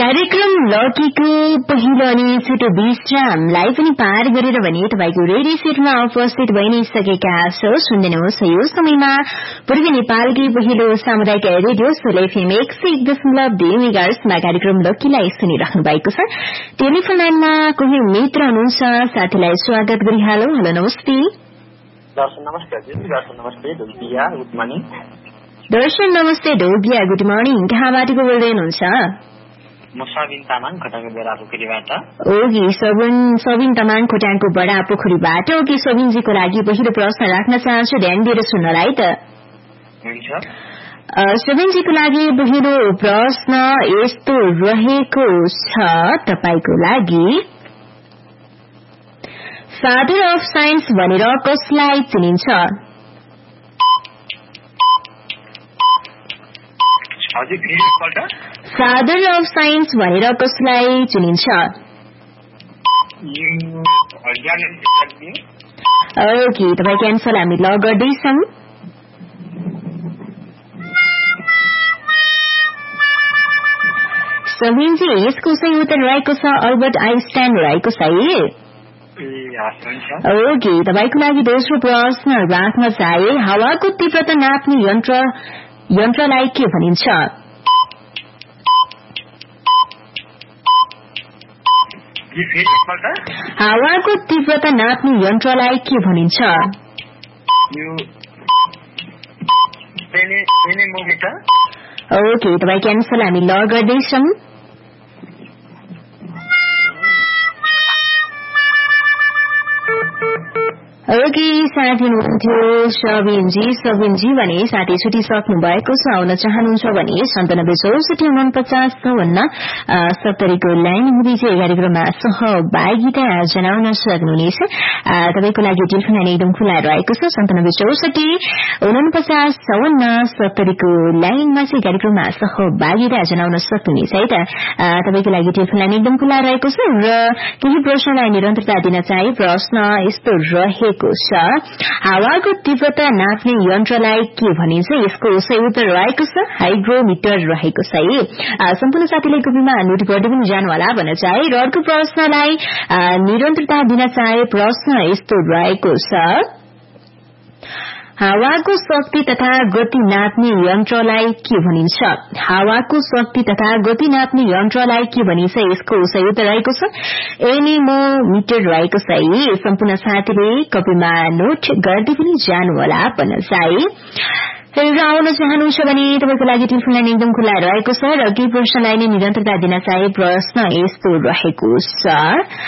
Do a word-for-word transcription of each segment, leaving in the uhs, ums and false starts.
कार्यक्रम लकीको पहिलो अनि छोटो विश्रामलाई पनि पार गरेर भने तपाईको रेडियो सेटमा उपस्थित भइ नै सकेका छौ। सुन्दैनुहोस् यो समयमा पूर्वी नेपालकै पहिलो सामुदायिक रेडियो सोल एफएम एक सय एक दशमलव दुई मेगाहर्जमा कार्यक्रम लकीलाई सुनिराख्नु भएको छ। टेलिफोन लाइनमा कोही मित्र हुनुहुन्छ, साथीलाई स्वागत गरिहालौ। हेलो नमस्ते। दर्शन नमस्ते हजुर। दर्शन नमस्ते ढोलकिया, गुड मर्निङ। दर्शन नमस्ते ढोलकिया, गुड मर्निङ। कहाँबाट को बोल्दै हुनुहुन्छ? म सबिन तामाङ खोटाङको बडा पोखरीबाट। ओके सबिन सबिन तामाङ खोटाङको बडा पोखरीबाट। ओके सबिनजीको लागि पहिलो प्रश्न राख्न चाहन्छु, ध्यान दिएर सुन्नलाई त। हुन्छ। सबिनजीको लागि पहिलो प्रश्न यस्तो रहेको छ तपाईको लागि, फादर अफ साइन्स भनेर कसलाई चिनिन्छ? फादर अफ साइन्स भनेर कसलाई चिनिन्छ? ओके तपाईको एन्सर हामी ल गर्दैछौं। सबिनजी यसको सही उत्तर रहेको छ अल्बर्ट आइन्स्टाइन रहेको सही। ओके तपाईको लागि दोस्रो प्रश्न राख्न चाहे, हावाको तीव्रता नाप्ने यन्त्र यन्त्रलाई के भनिन्छ? हावाको तीव्रता नाप्ने यन्त्रलाई के भनिन्छ? ओके तपाईको एन्सर हामी ल गर्दैछौं। ओके साथी हुनुहुन्थ्यो सबिनजी। सबिनजी भने साथी छुटिसक्नु भएको छ, आउन चाहनुहुन्छ भने सन्तानब्बे चौसठी उनपचास चौवन्न सत्तरीको लाइन हुँदै चाहिँ कार्यक्रममा सहभागिता जनाउन सक्नुहुनेछ। तपाईको लागि टेलिफोन लाइन एकदम खुला रहेको छ, सन्तानब्बे चौसठी उनपचास चौवन्न सत्तरीको लाइनमा चाहिँ कार्यक्रममा सहभागिता जनाउन सक्नुहुनेछ है त। तपाईको लागि टेलिफोन लाइन एकदम खुला रहेको छ र केही प्रश्नलाई निरन्तरता दिन चाहे प्रश्न यस्तो रहेको छ, हावाको तीव्रता नाप्ने यन्त्रलाई के भनिन्छ? यसको सही उत्तर रहेको छ हाइग्रोमिटर रहेको छ है। सम्पूर्ण साथीले कपीमा नोट गर्दै पनि जानु होला भन्न चाहे। र अर्को प्रश्नलाई निरन्तरता दिन चाहे प्रश्न यस्तो रहेको छ, हावाको शक्ति तथा गति नाप्ने यन्त्रलाई के भनिन्छ? हावाको शक्ति तथा गति नाप्ने यन्त्रलाई के भनिन्छ? यसको सही उत्तर रहेको छ एनिमोमिटर रहेको छ है। सम्पूर्ण साथीले कपीमा नोट गर्दै पनि जानु होला भन्न चाहे। र आउन चाहनुहुन्छ भने तपाईको लागि टेलिफोन लाइन एकदम खुला रहेको छ र केही प्रश्नलाई नै निरन्तरता दिन चाहे प्रश्न यस्तो रहेको छ,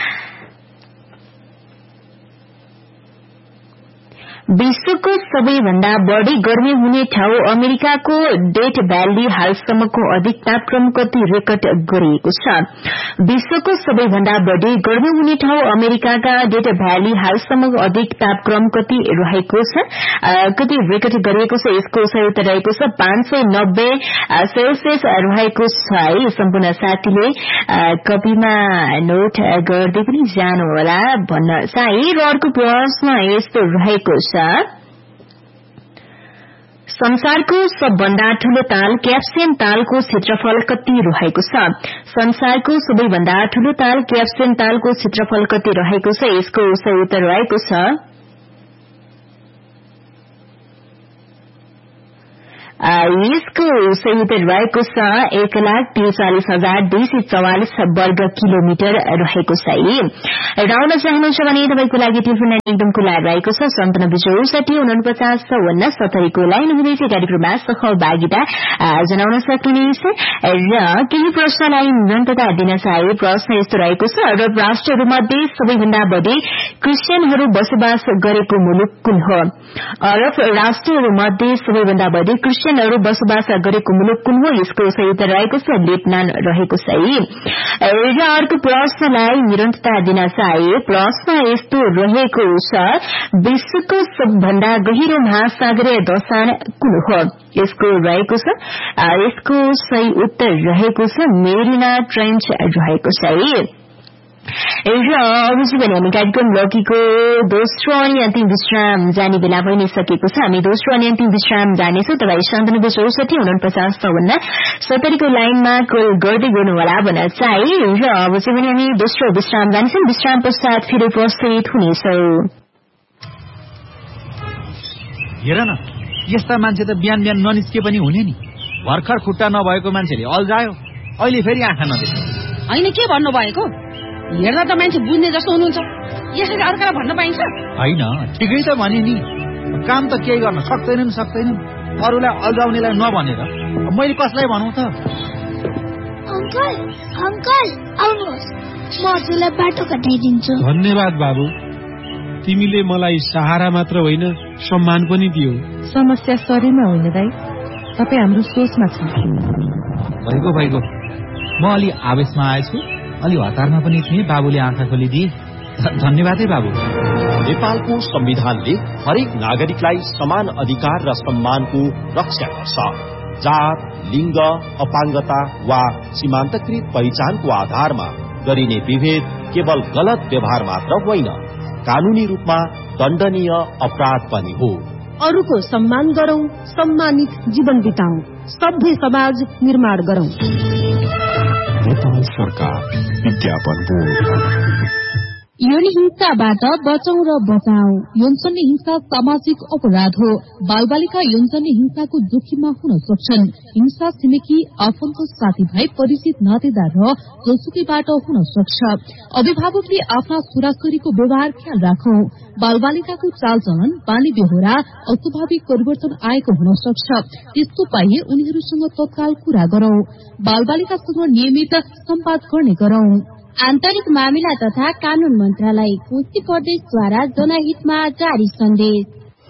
विश्वको सबैभन्दा बढ़ी गर्मी हुने ठाउँ अमेरिकाको डेथ भ्याली हालसम्मको अधिक तापक्रम कति रेकर्ड गरिएको छ? विश्वको सबैभन्दा बढ़ी गर्मी हुने ठाउँ अमेरिकाका डेथ भ्याली हालसम्मको अधिक तापक्रम कति रहेको छ, कति रेकर्ड गरिएको छ? यसको सही उत्तर रहेको छ पाँच सय नब्बे सेल्सियस रहेको छ है। सम्पूर्ण साथीले कपीमा नोट गर्दै पनि जानु होला भन्न चाहे। र अर्को प्रश्न यस्तो रहेको छ, संसारको सबभन्दा ठूलो ताल क्याप्सेन तालको क्षेत्रफल कति रहेको छ? संसारको सबैभन्दा ठूलो ताल क्याप्सेन तालको क्षेत्रफल कति रहेको छ? यसको सही उत्तर रहेको छ यसको सही उत्तर रहेको छ एक लाख त्रिचालिस हजार दुई सय चौवालिस वर्ग किलोमिटर रहेको छ। राउन चाहनुहुन्छ भने तपाईँको लागि टेलिफोन लाइन एकदम खुला रहेको छ, सन्तानब्बे चौसठी उनपचास चौवन्न सत्तरीको लाइन हुँदै चाहिँ कार्यक्रममा सहभागिता जनाउन सक्नुहुनेछ। र केही प्रश्नलाई निरन्तरता दिन चाहे प्रश्न यस्तो रहेको छ, अरब राष्ट्रहरूमध्ये सबैभन्दा बढी क्रिस्चियनहरू बसोबास गरेको मुलुक कुन हो? अरब राष्ट्रहरूमध्ये सबैभन्दा बढी क्रिस्चियनहरू बसोबास गरेको मुलुक कुन हो? यसको सही उत्तर रहेको छ लेबनान रहेको छ। र अर्को प्रश्नलाई निरन्तरता दिन चाहे प्रश्न यस्तो रहेको छ, विश्वको सबभन्दा गहिरो महासागरीय दशान कुन हो? यसको रहेको छ यसको सही उत्तर रहेको छ मेरिना ट्रेन्च रहेको छ। र अभिजी भने हामी कार्यक्रम लकीको दोस्रो अनि अन्तिम विश्राम जाने बेला भइ नै सकेको छ। हामी दोस्रो अनि अन्तिम विश्राम जानेछौँ। तपाईँ सन्तानब्बे चौसठी उनपचास चौवन्न सत्तरीको लाइनमा कल गर्दै गर्नुहोला भन्न चाहे। र अब चाहिँ भने हामी दोस्रो विश्राम जानेछौँ। विश्राम पश्चात फेरि उपस्थित हुनेछौँ। हेर न, यस्ता मान्छे त बिहान बिहान ननिस्के पनि हुने नि। भर्खर खुट्टा नभएको मान्छेले अल्झायो, अहिले फेरि आँखा नदेख्छ। होइन, के भन्नु भएको? हेर्दा त मान्छे बुझ्ने जस्तो हुनुहुन्छ, यसरी अर्कालाई भन्न पाइन्छ? होइन, ठिकै त भने नि। काम त केही गर्न सक्दैनन् सक्दैनन् अरूलाई अल्झाउनेलाई नभनेर मैले कसलाई भनौँ त? अंकल, अंकल आउनुहोस्, म हजुरलाई बाटो कटाइदिन्छु। धन्यवाद बाबु, तिमीले मलाई सहारा मात्र होइन सम्मान पनि दियो। समस्या शरीरमा होइन दाइ, तपाईँ हाम्रो सोचमा छ। भइगयो भइगयो, म अलि आवेशमा आएछु, अलि हतारमा पनि थिएँ। बाबुले आँखा खोलिदिए, धन्यवाद है बाबु। नेपालको संविधानले हरेक नागरिकलाई समान अधिकार र सम्मानको रक्षा गर्छ। जात, लिङ्ग, अपाङ्गता वा सीमान्तकृत पहिचानको आधारमा गरिने विभेद केवल गलत व्यवहार मात्र होइन, कानूनी रूपमा दण्डनीय अपराध पनि हो। अरूको सम्मान गरौं, सम्मानित जीवन बिताउँ, सभ्य समाज निर्माण गरौं। नेपाल सरकार विज्ञापन बोर्ड। यौन हिंसाबाट बचौं र बचाऊ। यौनजन्य हिंसा सामाजिक अपराध हो। बालबालिका यौनजन्य हिंसाको जोखिममा हुन सक्छन्। हिंसा छिमेकी, आफन्त, साथीभाइ, परिचित, नातेदार र जोसुकैबाट हुन सक्छ। अभिभावकले आफ्ना छोराछोरीको व्यवहार ख्याल राखौं। बालबालिकाको चालचलन, बानी बेहोरा अस्वाभाविक परिवर्तन आएको हुन सक्छ। त्यस्तो पाइए उनीहरूसँग तत्काल कुरा गरौं। बालबालिकासँग नियमित सम्वाद गर्ने गरौं। आन्तरिक मामिला तथा कानून मन्त्रालय, कोशी प्रदेशद्वारा जनहितमा जारी सन्देश।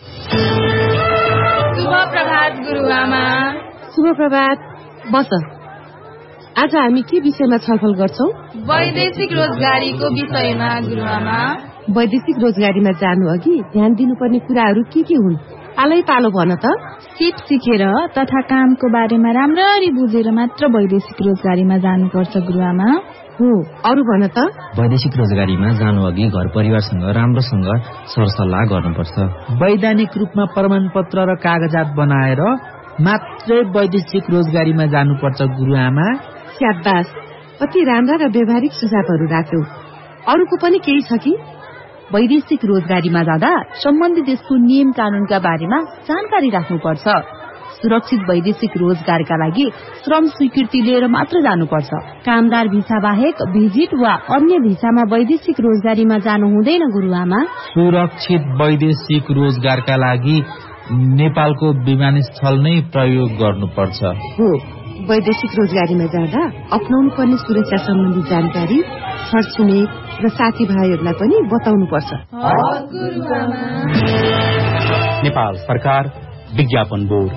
शुभ प्रभात गुरुआमा। शुभ प्रभात। बस, आज हामी के विषयमा छलफल गर्छौं? वैदेशिक रोजगारीको विषयमा गुरुआमा। वैदेशिक रोजगारीमा जानु अघि ध्यान दिनुपर्ने कुराहरू के के हुन्? पालै पालो भन त। सिप सिकेर तथा कामको बारेमा राम्ररी बुझेर मात्र वैदेशिक रोजगारीमा जानुपर्छ गुरुआमा। हो, अरू भन त। वैदेशिक रोजगारीमा जानु अघि घर परिवारसँग राम्रोसँग सरसल्लाह गर्नुपर्छ। वैधानिक रूपमा प्रमाणपत्र र कागजात बनाएर मात्रै वैदेशिक रोजगारीमा जानुपर्छ गुरुआमा। स्याबास, कति राम्रा र व्यवहारिक सुझावहरू राख्यौ। अरूको पनि केही छ कि? वैदेशिक रोजगारीमा जाँदा सम्बन्धित देशको नियम कानूनका बारेमा जानकारी राख्नुपर्छ। सुरक्षित वैदेशिक रोजगारका लागि श्रम स्वीकृति लिएर मात्र जानुपर्छ। कामदार भिसा बाहेक भिजिट वा अन्य भिसामा वैदेशिक रोजगारीमा जानु हुँदैन गुरुआमा। सुरक्षित वैदेशिक रोजगारका लागि नेपालको विमानस्थल नै प्रयोग गर्नुपर्छ। हो, वैदेशिक रोजगारीमा जाँदा अपनाउनु पर्ने सुरक्षा सम्बन्धी जानकारी छरछिमेक र साथीभाइहरूलाई पनि बताउनुपर्छ। नेपाल सरकार विज्ञापन बोर्ड।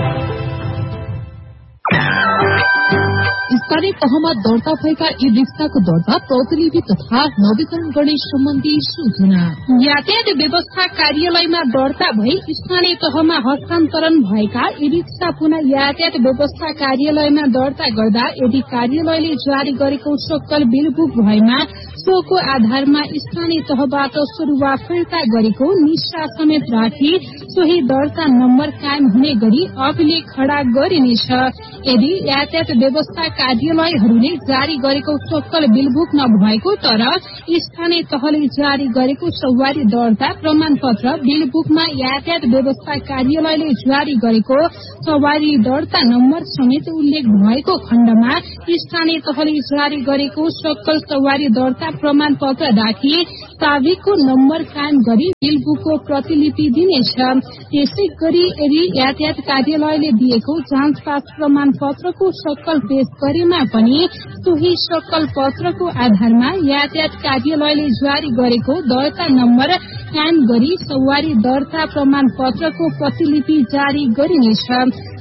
स्थानीय तहमा दर्ता भएका ई रिक्साको दर्ता प्रतिलिपि तथा नवीकरण गर्ने सम्बन्धी सूचना। यातायात व्यवस्था कार्यालयमा दर्ता भई स्थानीय तहमा हस्तान्तरण भएका ई रिक्सा पुनः यातायात व्यवस्था कार्यालयमा दर्ता गर्दा यदि कार्यालयले जारी गरेको सक्कल बिल बुक भएमा सोको आधारमा स्थानीय तहबाट सरुवा फिर्ता गरेको निष्ठा समेत राखी सोही दर्ता नम्बर कायम हुने गरी अभिलेख खडा गरिनेछ। यदि यातायात व्यवस्था कार्यालयहरूले जारी गरेको सक्कल बिल बुक नभएको तर स्थानीय तहले जारी गरेको सवारी दर्ता प्रमाण पत्र बिल बुकमा यातायात व्यवस्था कार्यालयले जारी गरेको सवारी दर्ता नम्बर समेत उल्लेख भएको खण्डमा स्थानीय तहले जारी गरेको सक्कल सवारी दर्ता प्रमाण पत्र राखी ताबिकको नम्बर कायम गरी बिल बुकको प्रतिलिपि दिनेछ। त्यसै गरी यदि यातायात कार्यालयले दिएको जाँच पास प्रमाण पत्रको सक्कल पेश गरेमा पनि सोही सक्कल पत्रको आधारमा यातायात कार्यालयले जारी गरेको दर्ता नम्बर कायम गरी सवारी दर्ता प्रमाण पत्रको प्रतिलिपि जारी गरिनेछ।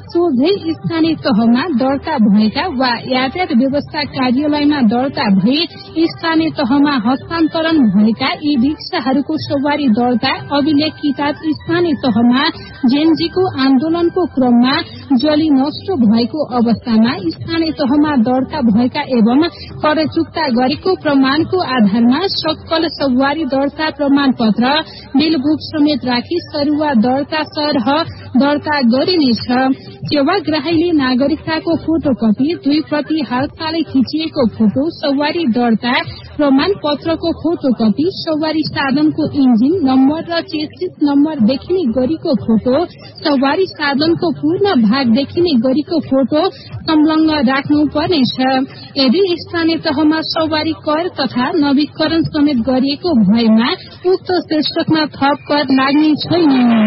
सोझै स्थानीय तहमा दर्ता भएका वा यातायात व्यवस्था कार्यालयमा दर्ता भई स्थानीय तहमा हस्तान्तरण भएका यी रिक्साहरूको सवारी दर्ता अभिलेख किताब स्थानीय तहमा जेनजीको आन्दोलनको क्रममा जली नष्ट भएको अवस्थामा स्थानीय तहमा दर्ता भएका एवं कर चुक्ता गरेको प्रमाणको आधारमा सक्कल सवारी दर्ता प्रमाण पत्र बिलबुक समेत राखी सरुवा दर्ता सरह दर्ता गरिनेछ। सेवाग्राहीले नागरिकताको फोटोकपी दुई प्रति हालसालै खिचिएको फोटो सवारी दर्ता प्रमाण पत्रको फोटोकपी सवारी साधनको इन्जिन नम्बर र चेसिस नम्बर देखिने गरेको फोटो सवारी साधनको पूर्ण भाग देखिने गरेको फोटो संलग्न राख्नु पर्नेछ। यदि स्थानीय तहमा सवारी कर तथा नवीकरण समेत गरिएको भएमा उक्त शीर्षकमा थप कर लाग्ने छैन।